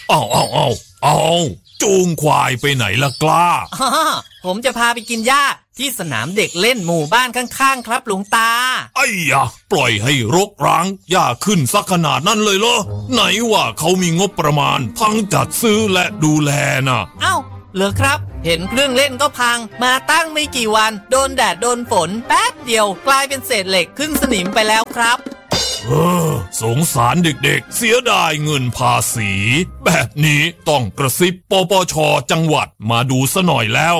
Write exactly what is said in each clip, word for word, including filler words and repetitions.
เอาเอาเอาเอาจูงควายไปไหนล่ะกล้าผมจะพาไปกินหญ้าที่สนามเด็กเล่นหมู่บ้านข้างๆครับหลวงตาไอ้ยะปล่อยให้รกร้างหญ้าขึ้นสักขนาดนั้นเลยเหรอไหนว่าเขามีงบประมาณทั้งจัดซื้อและดูแลน่ะเอ้าเหรอครับเห็นเครื่องเล่นก็พังมาตั้งไม่กี่วันโดนแดดโดนฝนแป๊บเดียวกลายเป็นเศษเหล็กขึ้นสนิมไปแล้วครับเออสงสารเด็กๆเสียดายเงินภาษีแบบนี้ต้องกระซิบปปช.จังหวัดมาดูซะหน่อยแล้ว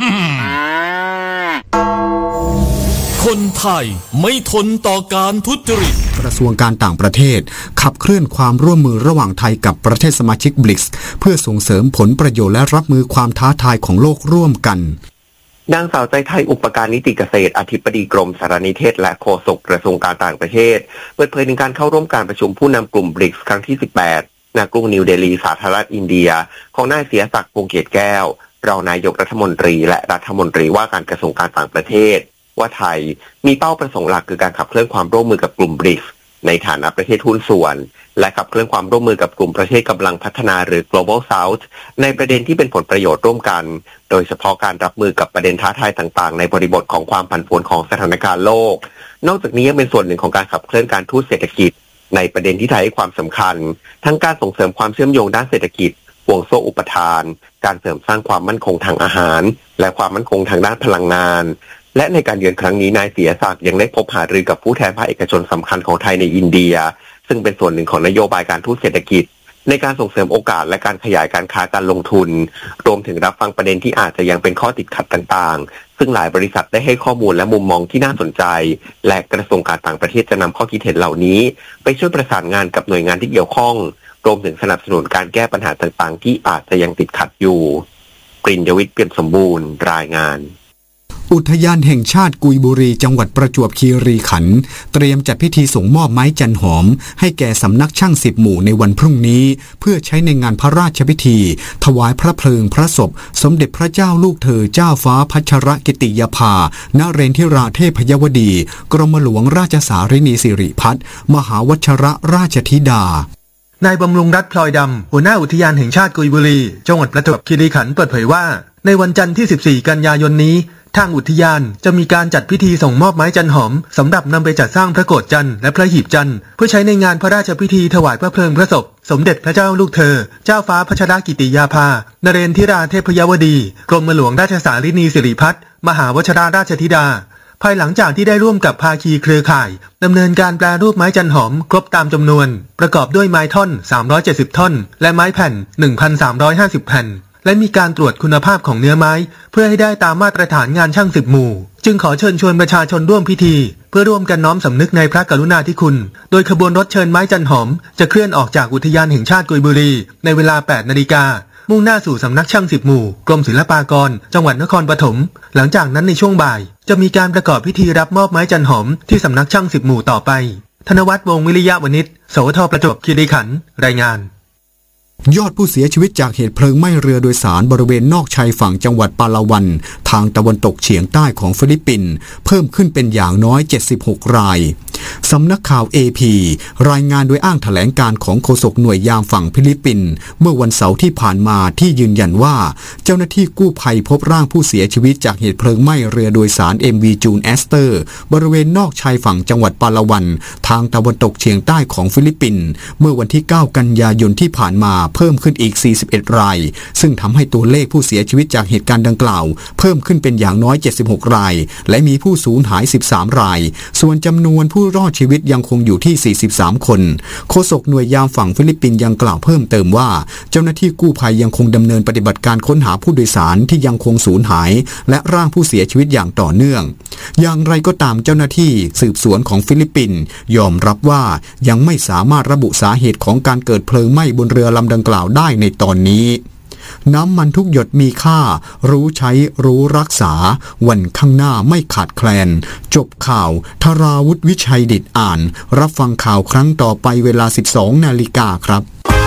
คนไทยไม่ทนต่อการทุจริตกระทรวงการต่างประเทศขับเคลื่อนความร่วมมือระหว่างไทยกับประเทศสมาชิก บริกส์ เพื่อส่งเสริมผลประโยชน์และรับมือความท้าทายของโลกร่วมกันนางสาวใจไทยอุปการนิติเกษตรอธิบดีกรมสารนิเทศและโฆษกกระทรวงการต่างประเทศเปิดเผยถึงการเข้าร่วมการประชุมผู้นำกลุ่ม บริกส์ ครั้งที่สิบแปดณกรุงนิวเดลีสาธารณรัฐอินเดียของนายเสียศักดิ์พงษ์เกตแก้วรองนายกรัฐมนตรีและรัฐมนตรีว่าการกระทรวงการต่างประเทศว่าไทยมีเป้าประสงค์หลักคือการขับเคลื่อนความร่วมมือกับกลุ่ม บริกส์ ในฐานะประเทศหุ้นส่วนและขับเคลื่อนความร่วมมือกับกลุ่มประเทศกำลังพัฒนาหรือ global south ในประเด็นที่เป็นผลประโยชน์ร่วมกันโดยเฉพาะการรับมือกับประเด็นท้าทายต่างๆในบริบทของความผันผวนของสถานการณ์โลกนอกจากนี้ยังเป็นส่วนหนึ่งของการขับเคลื่อนการทูตเศรษฐกิจในประเด็นที่ไทยให้ความสำคัญทั้งการส่งเสริมความเชื่อมโยงด้านเศรษฐกิจห่วงโซ่อุปทานการเสริมสร้างความมั่นคงทางอาหารและความมั่นคงทางด้านพลังงานและในการเยือนครั้งนี้นายเสียศักดิ์ยังได้พบหารือกับผู้แทนภาคเอกชนสำคัญของไทยในอินเดียซึ่งเป็นส่วนหนึ่งของนโยบายการทูตเศรษฐกิจในการส่งเสริมโอกาสและการขยายการค้าการลงทุนรวมถึงรับฟังประเด็นที่อาจจะยังเป็นข้อติดขัดต่างๆซึ่งหลายบริษัทได้ให้ข้อมูลและมุมมองที่น่าสนใจและกระทรวงการต่างประเทศจะนำข้อคิดเห็นเหล่านี้ไปช่วยประสานงานกับหน่วยงานที่เกี่ยวข้องรวมถึงสนับสนุนการแก้ปัญหาต่างๆที่อาจจะยังติดขัดอยู่กฤษณวิทย์เปี่ยมสมบูรณ์รายงานอุทยานแห่งชาติกุยบุรีจังหวัดประจวบคีรีขันธ์เตรียมจัดพิธีส่งมอบไม้จันหอมให้แก่สำนักช่างสิบหมู่ในวันพรุ่งนี้เพื่อใช้ในงานพระราชพิธีถวายพระเพลิงพระศพสมเด็จพระเจ้าลูกเธอเจ้าฟ้าพัชรกิติยาภานเรนทิราเทพยวดีกรมหลวงราชสารินีสิริพัฒน์มหาวชรราชธิดานายบำรุงรัตน์พลอยดำหัวหน้าอุทยานแห่งชาติกุยบุรีจังหวัดประจวบคีรีขันธ์เปิดเผยว่าในวันจันทร์ที่สิบสี่กันยายนนี้ทางอุทยานจะมีการจัดพิธีส่งมอบไม้จันหอมสำหรับนำไปจัดสร้างพระโกฐจันทร์และพระหีบจันทร์เพื่อใช้ในงานพระราชพิธีถวายพระเพลิงพระศพสมเด็จพระเจ้าลูกเธอเจ้าฟ้าพัชรกิติยาภานเรนทิราเทพยวดีกรมหลวงราชสารินีสิริพัฒน์มหาวชรราชธิดาภายหลังจากที่ได้ร่วมกับภาคีเครือข่ายดำเนินการแปรรูปไม้จันหอมครบตามจำนวนประกอบด้วยไม้ท่อนสามร้อยเจ็ดสิบท่อนและไม้แผ่น หนึ่งพันสามร้อยห้าสิบ แผ่นและมีการตรวจคุณภาพของเนื้อไม้เพื่อให้ได้ตามมาตรฐานงานช่างสิบหมู่จึงขอเชิญชวนประชาชนร่วมพิธีเพื่อร่วมกันน้อมสำนึกในพระกรุณาธิคุณโดยขบวนรถเชิญไม้จันหอมจะเคลื่อนออกจากอุทยานแห่งชาติกุยบุรีในเวลา แปดนาฬิกามุ่งหน้าสู่สำนักช่างสิบหมู่กรมศิลปากรจังหวัดนครปฐมหลังจากนั้นในช่วงบ่ายจะมีการประกอบพิธีรับมอบไม้จันหอมที่สำนักช่างสิบหมู่ต่อไปธนวัฒน์วงศ์วิริยะวณิชสวทประจวบคีรีขันธ์รายงานยอดผู้เสียชีวิตจากเหตุเพลิงไหม้เรือโดยสารบริเวณนอกชายฝั่งจังหวัดปาลาวันทางตะวันตกเฉียงใต้ของฟิลิปปินส์เพิ่มขึ้นเป็นอย่างน้อยเจ็ดสิบหกรายสำนักข่าว เอ พี รายงานโดยอ้างแถลงการของโฆษกหน่วยยามฝั่งฟิลิปปินส์เมื่อวันเสาร์ที่ผ่านมาที่ยืนยันว่าเจ้าหน้าที่กู้ภัยพบร่างผู้เสียชีวิตจากเหตุเพลิงไหม้เรือโดยสาร เอ็ม วี จูนแอสเตอร์บริเวณนอกชายฝั่งจังหวัดปาลาวันทางตะวันตกเฉียงใต้ของฟิลิปปินส์เมื่อวันที่เก้ากันยายนที่ผ่านมาเพิ่มขึ้นอีกสี่สิบเอ็ดรายซึ่งทำให้ตัวเลขผู้เสียชีวิตจากเหตุการณ์ดังกล่าวเพิ่มขึ้นเป็นอย่างน้อยเจ็ดสิบหกรายและมีผู้สูญหายสิบสามรายส่วนจำนวนผู้รอดชีวิตยังคงอยู่ที่สี่สิบสามคนโฆษกหน่วยยามฝั่งฟิลิปปินส์ยังกล่าวเพิ่มเติมว่าเจ้าหน้าที่กู้ภัยยังคงดำเนินปฏิบัติการค้นหาผู้โดยสารที่ยังคงสูญหายและร่างผู้เสียชีวิตอย่างต่อเนื่องอย่างไรก็ตามเจ้าหน้าที่สืบสวนของฟิลิปปินส์ยอมรับว่ายังไม่สามารถระบุสาเหตุของการเกิดเพลิงไหม้บนเรือลำดังกล่าวได้ในตอนนี้น้ำมันทุกหยดมีค่ารู้ใช้รู้รักษาวันข้างหน้าไม่ขาดแคลนจบข่าวธราวุฒิวิชัยดิษฐ์อ่านรับฟังข่าวครั้งต่อไปเวลา สิบสองนาฬิกาครับ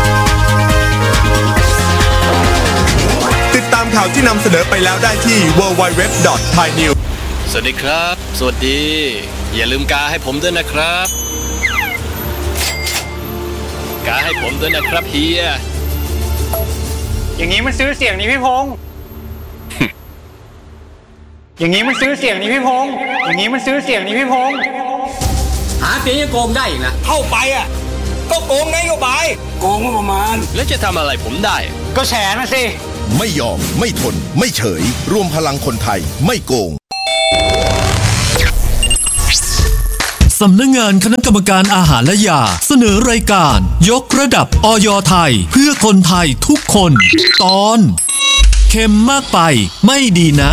ติดตามข่าวที่นำเสนอไปแล้วได้ที่ ดับเบิลยู ดับเบิลยู ดับเบิลยู ดอท ไทยนิวส์สวัสดีครับสวัสดีอย่าลืมกาให้ผมด้วยนะครับกาให้ผมด้วยนะครับเฮียอย่างนี้มันซื้อเสียงนี่พี่พงษ์ อย่างนี้มันซื้อเสียงนี่พี่พงษ์ อย่างนี้มันซื้อเสียงนี่พี่พงษ์หาเสียงยังโกงได้อีกนะเข้าไปอ่ะก็โกงนโยบายโกงประมาณแล้วจะทำอะไรผมได้ก็แฉนะสิไม่ยอมไม่ทนไม่เฉยรวมพลังคนไทยไม่โกงสำนักงานคณะกรรมการอาหารและยาเสนอรายการยกระดับอย.ไทยเพื่อคนไทยทุกคนตอนเค็มมากไปไม่ดีนะ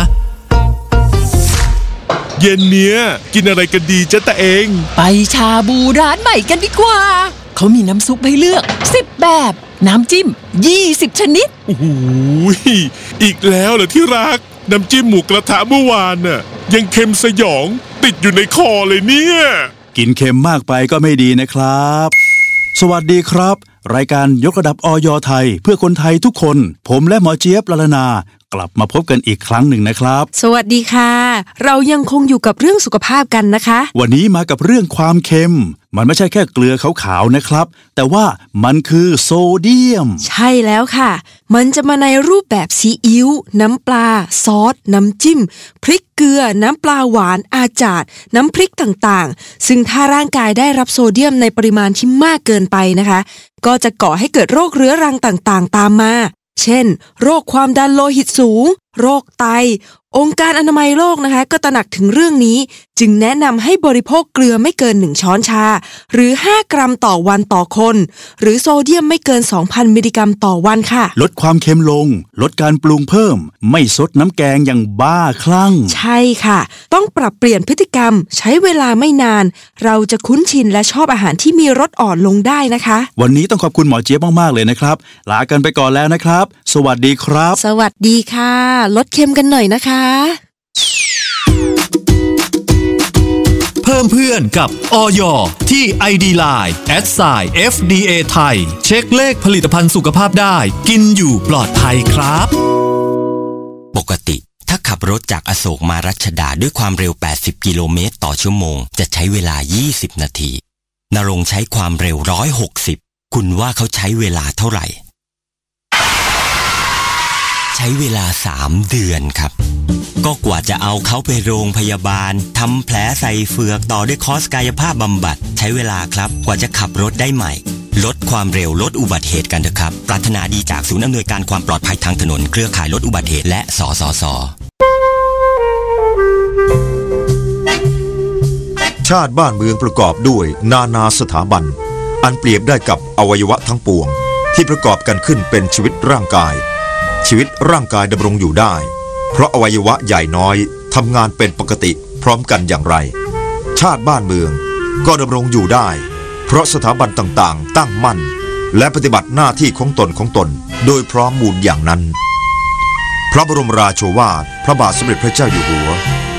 เย็นเนี้ยกินอะไรกันดีจ๊ะตาเองไปชาบูร้านใหม่กันดีกว่าเขามีน้ำซุปให้เลือกสิบแบบน้ำจิ้มยี่สิบชนิดโอ้โหอีกแล้วเหรอที่รักน้ำจิ้มหมูกระทะเมื่อวานน่ะยังเค็มสยองติดอยู่ในคอเลยเนี่ยกินเค็มมากไปก็ไม่ดีนะครับสวัสดีครับรายการยกระดับอย.ไทยเพื่อคนไทยทุกคนผมและหมอเจี๊ยบละลนากลับมาพบกันอีกครั้งหนึ่งนะครับสวัสดีค่ะเรายังคงอยู่กับเรื่องสุขภาพกันนะคะวันนี้มากับเรื่องความเค็มมันไม่ใช่แค่เกลือขาวๆนะครับแต่ว่ามันคือโซเดียมใช่แล้วค่ะมันจะมาในรูปแบบซีอิ๊วน้ำปลาซอสน้ำจิ้มพริกเกลือน้ำปลาหวานอาจาดน้ำพริกต่างๆซึ่งถ้าร่างกายได้รับโซเดียมในปริมาณที่มากเกินไปนะคะก็จะก่อให้เกิดโรคเรื้อรังต่างๆตามมาเช่นโรคความดันโลหิตสูงโรคไตองค์การอนามัยโลกนะคะก็ตระหนักถึงเรื่องนี้จึงแนะนำให้บริโภคเกลือไม่เกินหนึ่งช้อนชาหรือห้ากรัมต่อวันต่อคนหรือโซเดียมไม่เกิน สองพัน มิลลิกรัมต่อวันค่ะลดความเค็มลงลดการปรุงเพิ่มไม่ซดน้ำแกงอย่างบ้าคลั่งใช่ค่ะต้องปรับเปลี่ยนพฤติกรรมใช้เวลาไม่นานเราจะคุ้นชินและชอบอาหารที่มีรสอ่อนลงได้นะคะวันนี้ต้องขอบคุณหมอเจี๊ยบมากๆเลยนะครับลากันไปก่อนแล้วนะครับสวัสดีครับสวัสดีค่ะลดเค็มกันหน่อยนะคะเพิ่มเพื่อนกับอย.ที่ ไอ ดี ไลน์ แอท ไซน์ เอฟ ดี เอ ไทยเช็คเลขผลิตภัณฑ์สุขภาพได้กินอยู่ปลอดภัยครับปกติถ้าขับรถจากอโศกมารัชดาด้วยความเร็วแปดสิบกิโลเมตรต่อชั่วโมงจะใช้เวลายี่สิบนาทีณรงค์ใช้ความเร็วหนึ่งร้อยหกสิบคุณว่าเขาใช้เวลาเท่าไหร่ใช้เวลาสามเดือนครับก็กว่าจะเอาเขาไปโรงพยาบาลทำแผลใส่เฟือกต่อด้วยคอร์สกายภาพบำบัดใช้เวลาครับกว่าจะขับรถได้ใหม่ลดความเร็วลดอุบัติเหตุกันเถอะครับปรารถนาดีจากศูนย์อำนวยการความปลอดภัยทางถนนเครือข่ายลดอุบัติเหตุและสสส. ชาติบ้านเมืองประกอบด้วยนานาสถาบันอันเปรียบได้กับอวัยวะทั้งปวงที่ประกอบกันขึ้นเป็นชีวิตร่างกายชีวิตร่างกายดำรงอยู่ได้เพราะอวัยวะใหญ่น้อยทำงานเป็นปกติพร้อมกันอย่างไรชาติบ้านเมืองก็ดำรงอยู่ได้เพราะสถาบันต่างๆตั้งมั่นและปฏิบัติหน้าที่ของตนของตนโดยพร้อมมูลอย่างนั้นพระบรมราโชวาทพระบาทสมเด็จพระเจ้าอยู่หัว